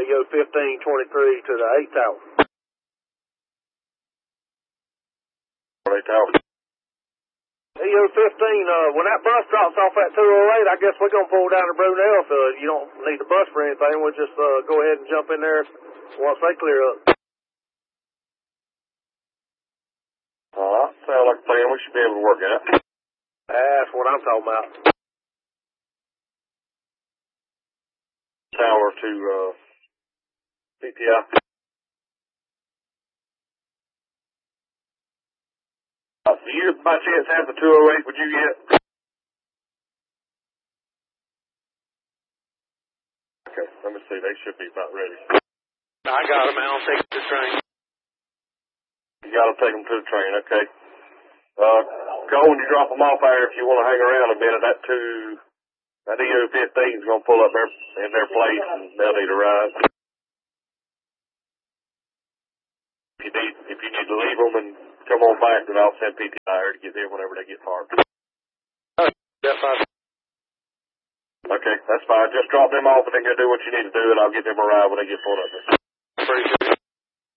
EO 1523 to the 8th tower. 8 tower. EO 15, when that bus drops off at 208, I guess we're going to pull down to Brunel, so you don't need the bus for anything. We'll just go ahead and jump in there once they clear up. Alright, sounds like a plan. We should be able to work it out. That's what I'm talking about. Tower to PTI. Do you by chance have the 208? Would you get? Okay, let me see. They should be about ready. I got them. I'll take the train. You got to take them to the train, okay. Go when you drop them off there if you want to hang around a minute. That EO 15 is going to pull up in their place and they'll need a ride. If you need to leave them and come on back, then I'll send PTI here to get there whenever they get parked. That's fine. Okay, that's fine. Just drop them off and then go do what you need to do, and I'll get them a ride when they get pulled up there. Appreciate it.